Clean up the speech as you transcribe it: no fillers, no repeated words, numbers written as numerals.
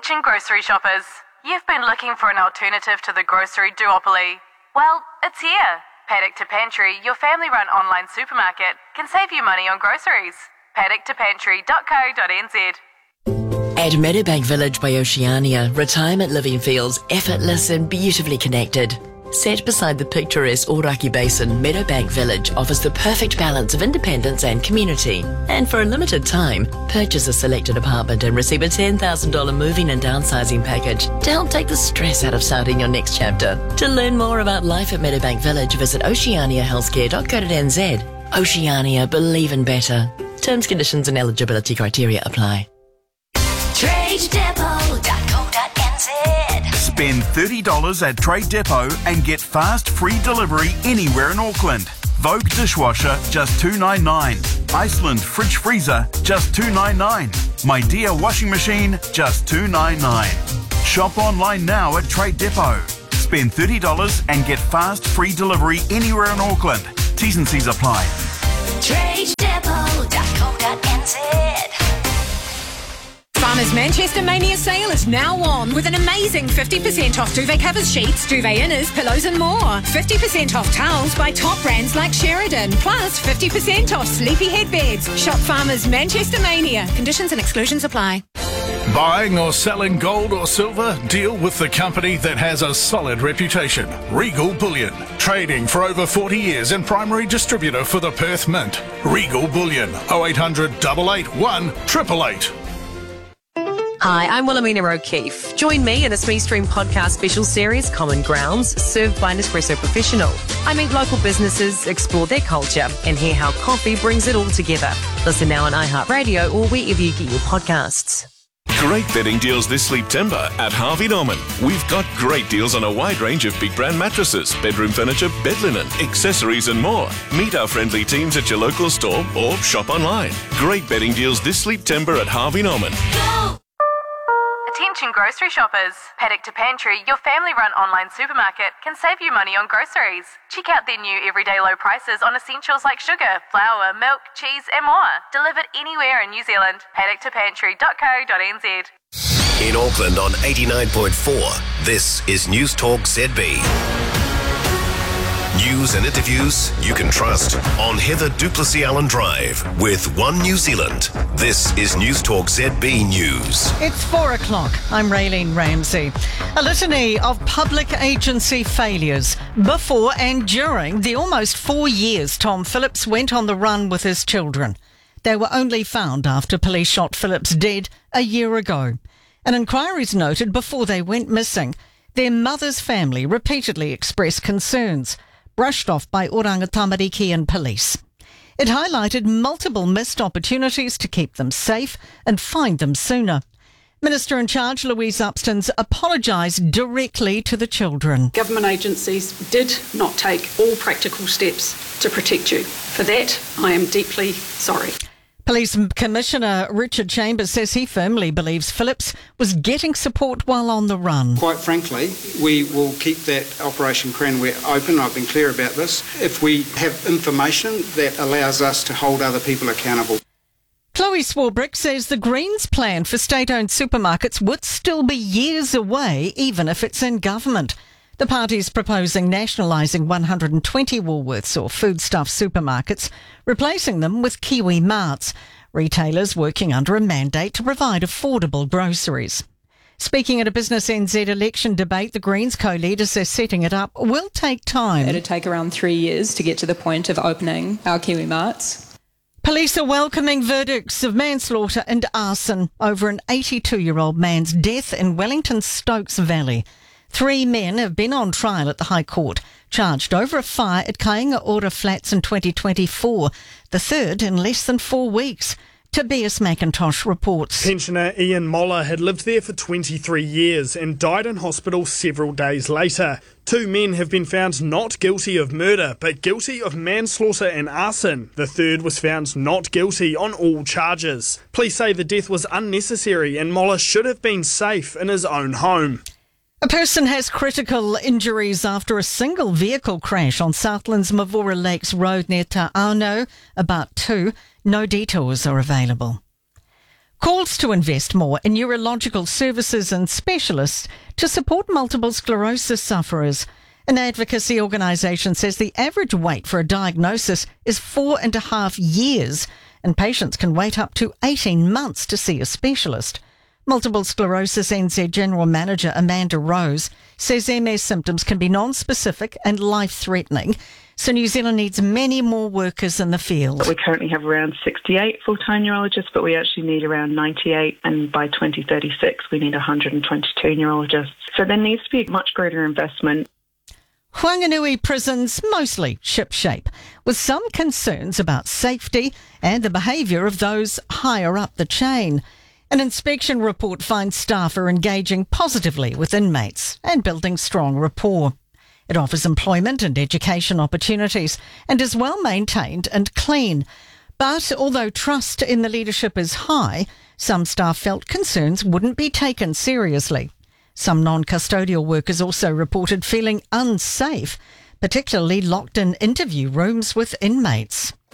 Attention grocery shoppers. You've been looking for an alternative to the grocery duopoly. Well, it's here. Paddock to Pantry, your family-run online supermarket, can save you money on groceries. paddocktoPantry.co.nz. At Meadowbank Village by Oceania, retirement living feels effortless and beautifully connected. Set beside the picturesque Oraki Basin, Meadowbank Village offers the perfect balance of independence and community. And for a limited time, purchase a selected apartment and receive a $10,000 moving and downsizing package to help take the stress out of starting your next chapter. To learn more about life at Meadowbank Village, visit oceaniahealthcare.co.nz. Oceania, believe in better. Terms, conditions and eligibility criteria apply. TradeDepot.co.nz. Spend $30 at Trade Depot and get fast free delivery anywhere in Auckland. Vogue dishwasher, just $2.99. Iceland fridge freezer, just $2.99. My Dear washing machine, just $2.99. Shop online now at Trade Depot. Spend $30 and get fast free delivery anywhere in Auckland. T's and C's apply. TradeDepot.co.nz. Farmers Manchester Mania sale is now on with an amazing 50% off duvet covers, sheets, duvet inners, pillows and more. 50% off towels by top brands like Sheridan. Plus 50% off sleepy headbeds. Shop Farmers Manchester Mania. Conditions and exclusions apply. Buying or selling gold or silver? Deal with the company that has a solid reputation. Regal Bullion. Trading for over 40 years and primary distributor for the Perth Mint. Regal Bullion. 0800 881 888. Hi, I'm Wilhelmina O'Keefe. Join me in a Smee Stream podcast special series, Common Grounds, served by Nespresso Professional. I meet local businesses, explore their culture, and hear how coffee brings it all together. Listen now on iHeartRadio or wherever you get your podcasts. Great bedding deals this September at Harvey Norman. We've got great deals on a wide range of big brand mattresses, bedroom furniture, bed linen, accessories and more. Meet our friendly teams at your local store or shop online. Great bedding deals this September at Harvey Norman. Go! Attention grocery shoppers. Paddock to Pantry, your family-run online supermarket, can save you money on groceries. Check out their new everyday low prices on essentials like sugar, flour, milk, cheese and more. Delivered anywhere in New Zealand. paddocktoPantry.co.nz. In Auckland on 89.4, this is News Talk ZB. News and interviews you can trust on Heather Duplessis Allen Drive with One New Zealand. This is News Talk ZB News. It's 4 o'clock. I'm Raylene Ramsey. A litany of public agency failures before and during the almost 4 years Tom Phillips went on the run with his children. They were only found after police shot Phillips dead a year ago. An inquiry's noted before they went missing. Their mother's family repeatedly expressed concerns, brushed off by Oranga Tamariki and police. It highlighted multiple missed opportunities to keep them safe and find them sooner. Minister in charge Louise Upston's apologised directly to the children. Government agencies did not take all practical steps to protect you. For that, I am deeply sorry. Police Commissioner Richard Chambers says he firmly believes Phillips was getting support while on the run. Quite frankly, we will keep that Operation Cranware open. I've been clear about this. If we have information that allows us to hold other people accountable. Chloe Swarbrick says the Greens plan for state-owned supermarkets would still be years away, even if it's in government. The party's proposing nationalising 120 Woolworths or foodstuff supermarkets, replacing them with Kiwi Marts, retailers working under a mandate to provide affordable groceries. Speaking at a Business NZ election debate, the Greens co-leader says setting it up will take time. It'll take around 3 years to get to the point of opening our Kiwi Marts. Police are welcoming verdicts of manslaughter and arson over an 82-year-old man's death in Wellington's Stokes Valley. 3 men have been on trial at the High Court, charged over a fire at Kainga Ora Flats in 2024, the third in less than 4 weeks. Tobias McIntosh reports. Pensioner Ian Moller had lived there for 23 years and died in hospital several days later. 2 men have been found not guilty of murder, but guilty of manslaughter and arson. The third was found not guilty on all charges. Police say the death was unnecessary and Moller should have been safe in his own home. A person has critical injuries after a single vehicle crash on Southland's Mavora Lakes Road near Ta'ano, about 2. No detours are available. calls to invest more in neurological services and specialists to support multiple sclerosis sufferers. An advocacy organisation says the average wait for a diagnosis is 4.5 years, and patients can wait up to 18 months to see a specialist. Multiple Sclerosis NZ General Manager Amanda Rose says MS symptoms can be non-specific and life-threatening, so New Zealand needs many more workers in the field. We currently have around 68 full-time neurologists, but we actually need around 98, and by 2036 we need 122 neurologists. So there needs to be much greater investment. Whanganui prisons mostly shipshape, with some concerns about safety and the behaviour of those higher up the chain. An inspection report finds staff are engaging positively with inmates and building strong rapport. It offers employment and education opportunities and is well maintained and clean. But although trust in the leadership is high, some staff felt concerns wouldn't be taken seriously. Some non-custodial workers also reported feeling unsafe, particularly locked in interview rooms with inmates.